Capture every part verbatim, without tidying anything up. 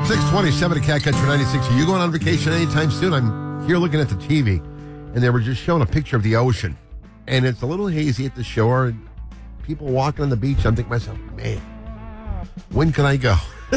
six twenty-seven at Cat Country ninety-six. Are you going on vacation anytime soon? I'm here looking at the T V, and they were just showing a picture of the ocean. And it's a little hazy at the shore, and people walking on the beach. I'm thinking to myself, man, when can I go?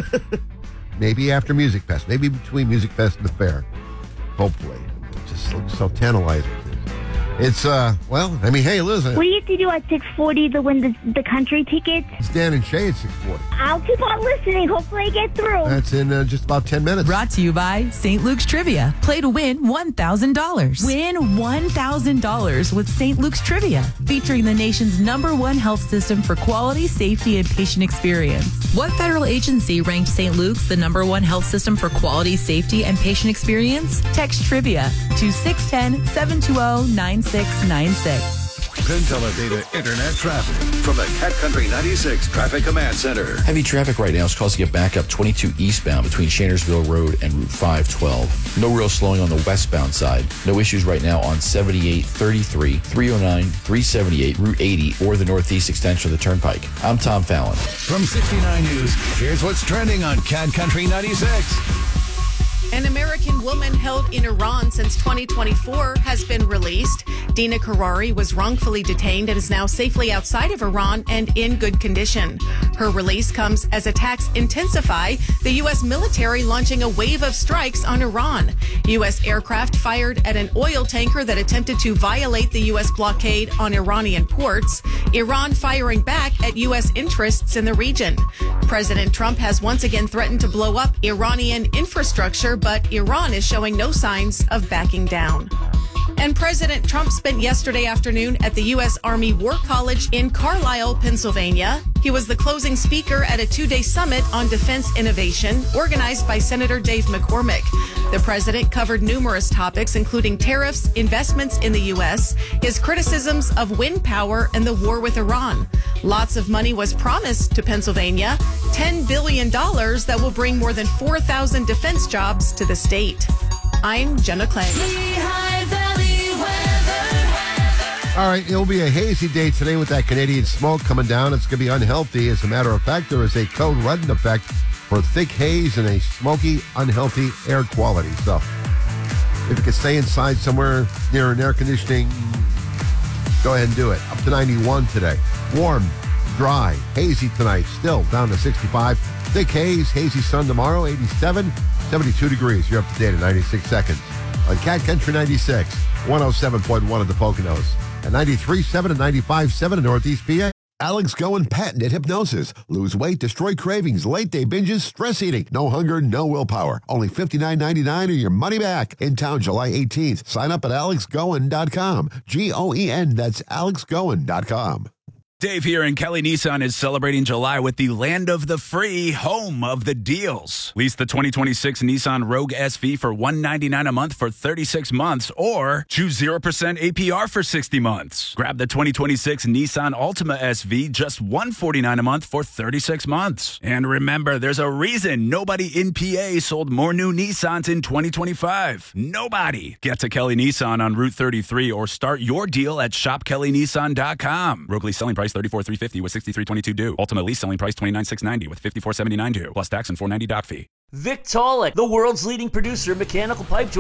Maybe after Music Fest. Maybe between Music Fest and the fair. Hopefully. It just looks so tantalizing. It's, uh, well, I mean, hey, listen. What do you have to do at six forty to win the, the country tickets? It's Dan and Shay at six forty. I'll keep on listening. Hopefully I get through. That's in uh, just about ten minutes. Brought to you by Saint Luke's Trivia. Play to win one thousand dollars. Win one thousand dollars with Saint Luke's Trivia, featuring the nation's number one health system for quality, safety, and patient experience. What federal agency ranked Saint Luke's the number one health system for quality, safety, and patient experience? Text Trivia to six one zero, seven two zero, nine six nine six. Penteledata Internet traffic from the Cat Country ninety-six Traffic Command Center. Heavy traffic right now is causing a backup twenty-two eastbound between Shannersville Road and Route five twelve. No real slowing on the westbound side. No issues right now on seventy-eight thirty-three, three oh nine, three seventy-eight, Route eighty, or the northeast extension of the Turnpike. I'm Tom Fallon. From sixty-nine News, here's what's trending on Cat Country ninety-six. An American woman held in Iran since twenty twenty-four has been released. Dina Karari was wrongfully detained and is now safely outside of Iran and in good condition. Her release comes as attacks intensify, the U S military launching a wave of strikes on Iran. U S aircraft fired at an oil tanker that attempted to violate the U S blockade on Iranian ports. Iran firing back at U S interests in the region. President Trump has once again threatened to blow up Iranian infrastructure, but Iran is showing no signs of backing down. And President Trump spent yesterday afternoon at the U S Army War College in Carlisle, Pennsylvania. He was the closing speaker at a two-day summit on defense innovation organized by Senator Dave McCormick. The president covered numerous topics, including tariffs, investments in the U S, his criticisms of wind power, and the war with Iran. Lots of money was promised to Pennsylvania, ten billion dollars that will bring more than four thousand defense jobs to the state. I'm Jenna Clay. All right, it'll be a hazy day today with that Canadian smoke coming down. It's going to be unhealthy. As a matter of fact, there is a code red in effect for thick haze and a smoky, unhealthy air quality. So if you can stay inside somewhere near an air conditioning, go ahead and do it. Up to ninety-one today. Warm, dry, hazy tonight. Still down to sixty-five. Thick haze, hazy sun tomorrow, eighty-seven, seventy-two degrees. You're up to date in ninety-six seconds. On Cat Country ninety-six, one oh seven point one at the Poconos. At ninety-three point seven and ninety-five point seven in Northeast P A. Alex Goen patented hypnosis. Lose weight, destroy cravings, late day binges, stress eating. No hunger, no willpower. Only fifty-nine ninety-nine or your money back. In town July eighteenth. Sign up at alex goen dot com. G O E N, that's alex goen dot com. Dave here, and Kelly Nissan is celebrating July with the land of the free, home of the deals. Lease the twenty twenty-six Nissan Rogue S V for one hundred ninety-nine dollars a month for thirty-six months, or choose zero percent A P R for sixty months. Grab the twenty twenty-six Nissan Altima S V, just one hundred forty-nine dollars a month for thirty-six months. And remember, there's a reason nobody in P A sold more new Nissans in twenty twenty-five. Nobody. Get to Kelly Nissan on Route thirty-three or start your deal at shop kelly nissan dot com. Rogue lease selling price thirty-four thousand three hundred fifty dollars with sixty-three twenty-two due. Ultimate lease selling price twenty-nine thousand six hundred ninety dollars with fifty-four seventy-nine due, plus tax and four hundred ninety dollars dock fee. Victaulic, the world's leading producer of mechanical pipe joints.